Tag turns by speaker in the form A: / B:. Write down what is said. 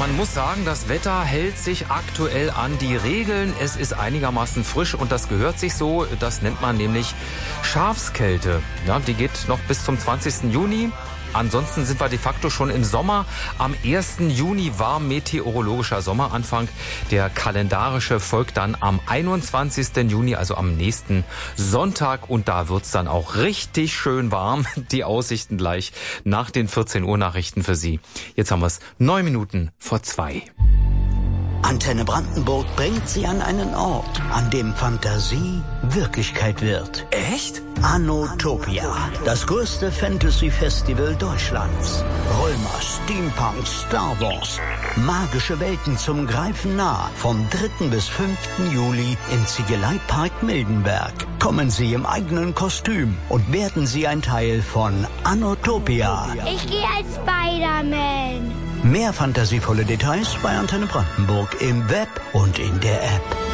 A: man muss sagen, das Wetter hält sich aktuell an die Regeln. Es ist einigermaßen frisch und das gehört sich so. Das nennt man nämlich Schafskälte. Ja, die geht noch bis zum 20. Juni. Ansonsten sind wir de facto schon im Sommer. Am 1. Juni war meteorologischer Sommeranfang. Der kalendarische folgt dann am 21. Juni, also am nächsten Sonntag. Und da wird's dann auch richtig schön warm. Die Aussichten gleich nach den 14 Uhr Nachrichten für Sie. Jetzt haben wir's 9 Minuten vor 2.
B: Antenne Brandenburg bringt Sie an einen Ort, an dem Fantasie Wirklichkeit wird.
A: Echt?
B: Anotopia, das größte Fantasy-Festival Deutschlands. Römer, Steampunk, Star Wars. Magische Welten zum Greifen nah. Vom 3. bis 5. Juli im Ziegeleipark Mildenberg. Kommen Sie im eigenen Kostüm und werden Sie ein Teil von Anotopia.
C: Ich gehe als Spider-Man.
B: Mehr fantasievolle Details bei Antenne Brandenburg im Web und in der App.